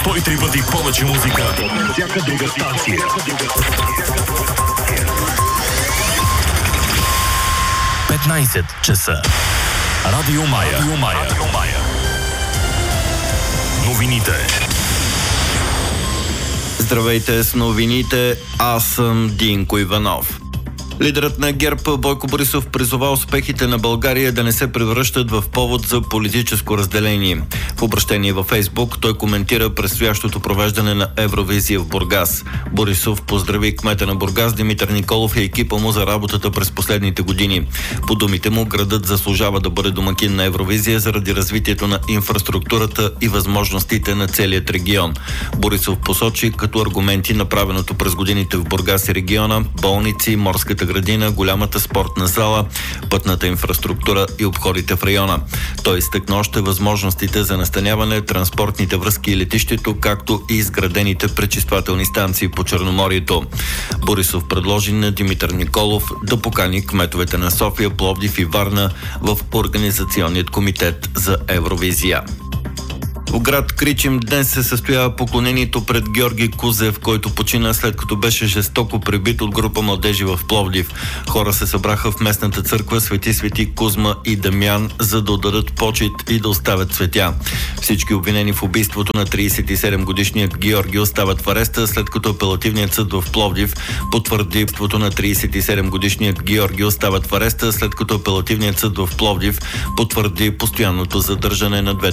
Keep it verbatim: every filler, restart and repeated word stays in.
Той три пъти повече музика от всяка друга станция. петнайсет часа. Радио Мая. Радио Мая. Радио Мая. Новините. Здравейте с новините, аз съм Динко Иванов. Лидерът на ГЕРБ Бойко Борисов призова успехите на България да не се превръщат в повод за политическо разделение. В обращение във Фейсбук той коментира предстоящото провеждане на Евровизия в Бургас. Борисов поздрави кмета на Бургас Димитър Николов и екипа му за работата през последните години. По думите му, градът заслужава да бъде домакин на Евровизия заради развитието на инфраструктурата и възможностите на целият регион. Борисов посочи като аргументи направеното през годините в Бургас и региона, болници, морската градина, голямата спортна зала, пътната инфраструктура и обходите в района. Той изтъкна още възможностите за настаняване, транспортните връзки и летището, както и изградените пречиствателни станции по Черноморието. Борисов предложи на Димитър Николов да покани кметовете на София, Пловдив и Варна в Организационният комитет за Евровизия. В град Кричим днес се състоява поклонението пред Георги Кузев, който почина след като беше жестоко пребит от група младежи в Пловдив. Хора се събраха в местната църква Свети Свети Кузма и Дамян, за да отдадат почит и да оставят цветя. Всички обвинени в убийството на трийсет и седем годишният Георги остават в ареста, след като апелативният съд в Пловдив потвърди убийството на трийсет и седем годишният Георги остават в ареста, след като апелативният съд в Пловдив потвърди постоянното задържане на две